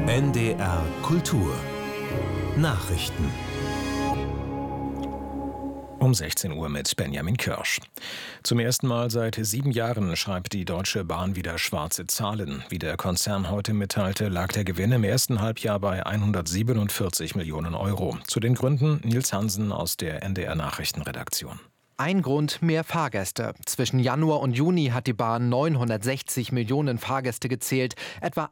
NDR Kultur Nachrichten Um 16 Uhr mit Benjamin Kirsch. Zum ersten Mal seit 7 Jahren schreibt die Deutsche Bahn wieder schwarze Zahlen. Wie der Konzern heute mitteilte, lag der Gewinn im ersten Halbjahr bei 147 Millionen Euro. Zu den Gründen Nils Hansen aus der NDR Nachrichtenredaktion. Ein Grund: mehr Fahrgäste. Zwischen Januar und Juni hat die Bahn 960 Millionen Fahrgäste gezählt, etwa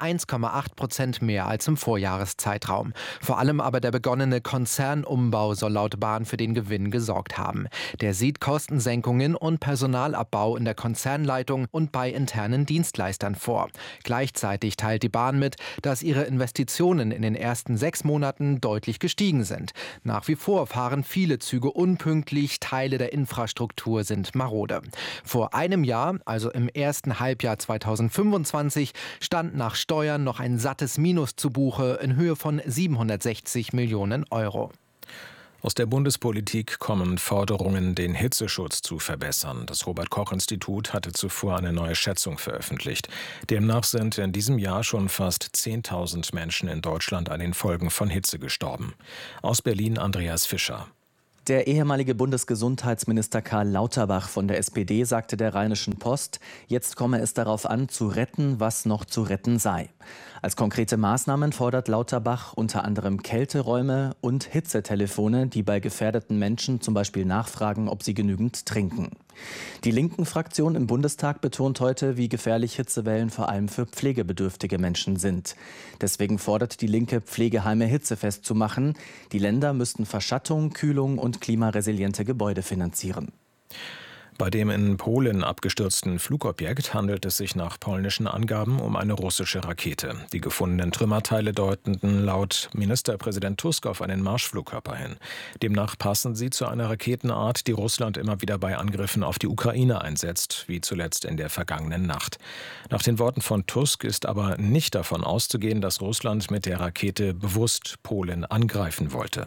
1,8% mehr als im Vorjahreszeitraum. Vor allem aber der begonnene Konzernumbau soll laut Bahn für den Gewinn gesorgt haben. Der sieht Kostensenkungen und Personalabbau in der Konzernleitung und bei internen Dienstleistern vor. Gleichzeitig teilt die Bahn mit, dass ihre Investitionen in den ersten 6 Monaten deutlich gestiegen sind. Nach wie vor fahren viele Züge unpünktlich, Teile der Infrastruktur sind marode. Vor einem Jahr, also im ersten Halbjahr 2025, stand nach Steuern noch ein sattes Minus zu Buche in Höhe von 760 Millionen Euro. Aus der Bundespolitik kommen Forderungen, den Hitzeschutz zu verbessern. Das Robert-Koch-Institut hatte zuvor eine neue Schätzung veröffentlicht. Demnach sind in diesem Jahr schon fast 10.000 Menschen in Deutschland an den Folgen von Hitze gestorben. Aus Berlin Andreas Fischer. Der ehemalige Bundesgesundheitsminister Karl Lauterbach von der SPD sagte der Rheinischen Post, jetzt komme es darauf an, zu retten, was noch zu retten sei. Als konkrete Maßnahmen fordert Lauterbach unter anderem Kälteräume und Hitzetelefone, die bei gefährdeten Menschen zum Beispiel nachfragen, ob sie genügend trinken. Die Linken-Fraktion im Bundestag betont heute, wie gefährlich Hitzewellen vor allem für pflegebedürftige Menschen sind. Deswegen fordert die Linke, Pflegeheime hitzefest zu machen. Die Länder müssten Verschattung, Kühlung und klimaresiliente Gebäude finanzieren. Bei dem in Polen abgestürzten Flugobjekt handelt es sich nach polnischen Angaben um eine russische Rakete. Die gefundenen Trümmerteile deuteten laut Ministerpräsident Tusk auf einen Marschflugkörper hin. Demnach passen sie zu einer Raketenart, die Russland immer wieder bei Angriffen auf die Ukraine einsetzt, wie zuletzt in der vergangenen Nacht. Nach den Worten von Tusk ist aber nicht davon auszugehen, dass Russland mit der Rakete bewusst Polen angreifen wollte.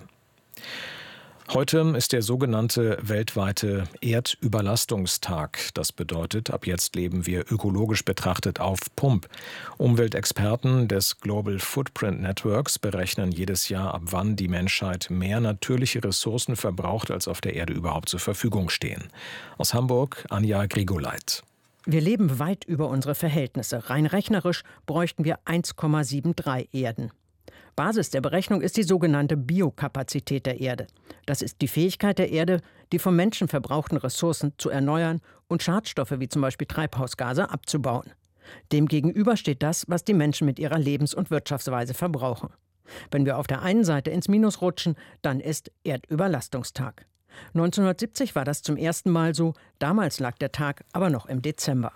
Heute ist der sogenannte weltweite Erdüberlastungstag. Das bedeutet, ab jetzt leben wir ökologisch betrachtet auf Pump. Umweltexperten des Global Footprint Networks berechnen jedes Jahr, ab wann die Menschheit mehr natürliche Ressourcen verbraucht, als auf der Erde überhaupt zur Verfügung stehen. Aus Hamburg, Anja Grigoleit. Wir leben weit über unsere Verhältnisse. Rein rechnerisch bräuchten wir 1,73 Erden. Basis der Berechnung ist die sogenannte Biokapazität der Erde. Das ist die Fähigkeit der Erde, die vom Menschen verbrauchten Ressourcen zu erneuern und Schadstoffe wie zum Beispiel Treibhausgase abzubauen. Demgegenüber steht das, was die Menschen mit ihrer Lebens- und Wirtschaftsweise verbrauchen. Wenn wir auf der einen Seite ins Minus rutschen, dann ist Erdüberlastungstag. 1970 war das zum ersten Mal so, damals lag der Tag aber noch im Dezember.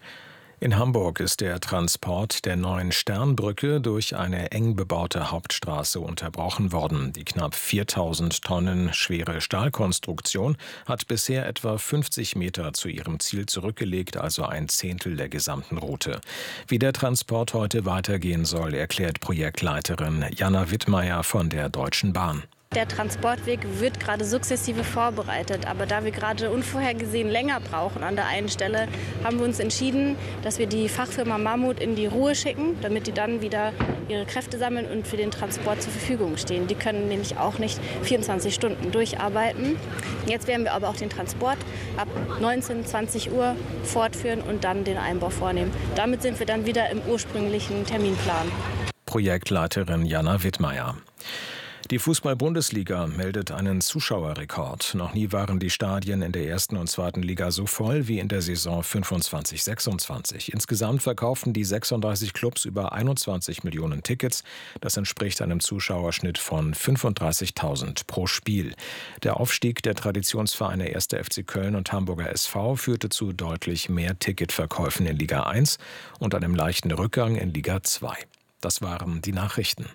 In Hamburg ist der Transport der neuen Sternbrücke durch eine eng bebaute Hauptstraße unterbrochen worden. Die knapp 4.000 Tonnen schwere Stahlkonstruktion hat bisher etwa 50 Meter zu ihrem Ziel zurückgelegt, also ein Zehntel der gesamten Route. Wie der Transport heute weitergehen soll, erklärt Projektleiterin Jana Wittmeier von der Deutschen Bahn. Der Transportweg wird gerade sukzessive vorbereitet, aber da wir gerade unvorhergesehen länger brauchen an der einen Stelle, haben wir uns entschieden, dass wir die Fachfirma Mammut in die Ruhe schicken, damit die dann wieder ihre Kräfte sammeln und für den Transport zur Verfügung stehen. Die können nämlich auch nicht 24 Stunden durcharbeiten. Jetzt werden wir aber auch den Transport ab 19, 20 Uhr fortführen und dann den Einbau vornehmen. Damit sind wir dann wieder im ursprünglichen Terminplan. Projektleiterin Jana Wittmeier. Die Fußball-Bundesliga meldet einen Zuschauerrekord. Noch nie waren die Stadien in der ersten und zweiten Liga so voll wie in der Saison 25/26. Insgesamt verkauften die 36 Clubs über 21 Millionen Tickets. Das entspricht einem Zuschauerschnitt von 35.000 pro Spiel. Der Aufstieg der Traditionsvereine 1. FC Köln und Hamburger SV führte zu deutlich mehr Ticketverkäufen in Liga 1 und einem leichten Rückgang in Liga 2. Das waren die Nachrichten.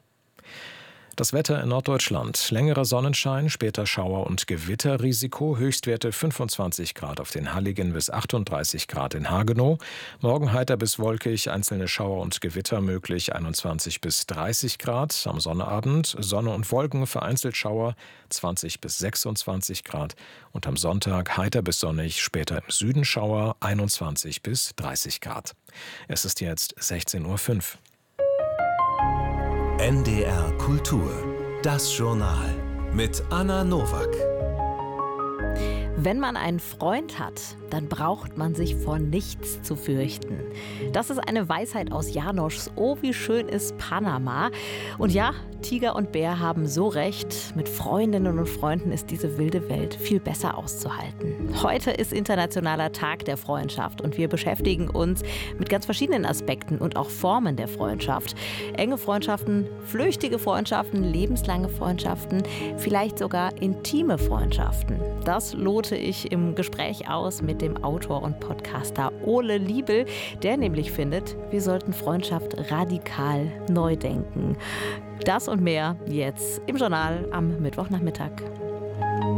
Das Wetter in Norddeutschland. Längerer Sonnenschein, später Schauer- und Gewitterrisiko. Höchstwerte 25 Grad auf den Halligen bis 38 Grad in Hagenow. Morgen heiter bis wolkig, einzelne Schauer und Gewitter möglich 21 bis 30 Grad. Am Sonnabend Sonne und Wolken, vereinzelt Schauer 20 bis 26 Grad. Und am Sonntag heiter bis sonnig, später im Süden Schauer 21 bis 30 Grad. Es ist jetzt 16:05 Uhr. NDR Kultur. Das Journal mit Anna Nowak. Wenn man einen Freund hat, dann braucht man sich vor nichts zu fürchten. Das ist eine Weisheit aus Janoschs Oh, wie schön ist Panama. Und ja, Tiger und Bär haben so recht. Mit Freundinnen und Freunden ist diese wilde Welt viel besser auszuhalten. Heute ist Internationaler Tag der Freundschaft und wir beschäftigen uns mit ganz verschiedenen Aspekten und auch Formen der Freundschaft. Enge Freundschaften, flüchtige Freundschaften, lebenslange Freundschaften, vielleicht sogar intime Freundschaften. Das lote ich im Gespräch aus mit dem Autor und Podcaster Ole Liebel, der nämlich findet, wir sollten Freundschaft radikal neu denken. Das und mehr jetzt im Journal am Mittwochnachmittag.